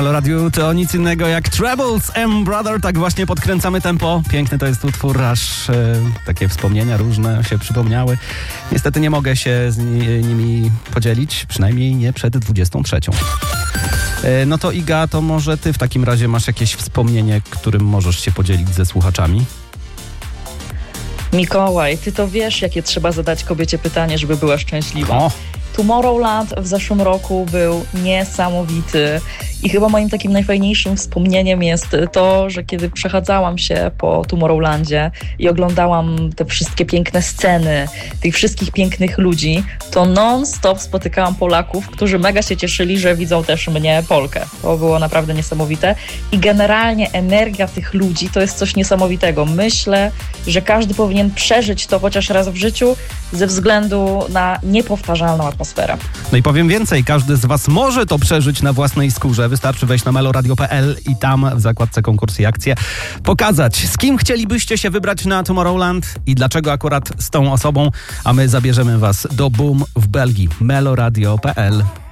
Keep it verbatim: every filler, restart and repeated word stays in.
Radiu to nic innego jak Trebles M Brother, tak właśnie podkręcamy tempo. Piękny to jest utwór, aż e, takie wspomnienia różne się przypomniały. Niestety nie mogę się z ni- nimi podzielić, przynajmniej nie przed dwudziestą trzecią. E, no to Iga, to może ty w takim razie masz jakieś wspomnienie, którym możesz się podzielić ze słuchaczami? Mikołaj, ty to wiesz, jakie trzeba zadać kobiecie pytanie, żeby była szczęśliwa. O. Tomorrowland w zeszłym roku był niesamowity i chyba moim takim najfajniejszym wspomnieniem jest to, że kiedy przechadzałam się po Tomorrowlandzie i oglądałam te wszystkie piękne sceny, tych wszystkich pięknych ludzi, to non-stop spotykałam Polaków, którzy mega się cieszyli, że widzą też mnie, Polkę. To było naprawdę niesamowite i generalnie energia tych ludzi to jest coś niesamowitego. Myślę, że każdy powinien przeżyć to chociaż raz w życiu ze względu na niepowtarzalną atmosferę. No i powiem więcej, każdy z was może to przeżyć na własnej skórze. Wystarczy wejść na meloradio kropka p l i tam w zakładce konkursy i akcje pokazać, z kim chcielibyście się wybrać na Tomorrowland i dlaczego akurat z tą osobą, a my zabierzemy was do Boom w Belgii. meloradio kropka p l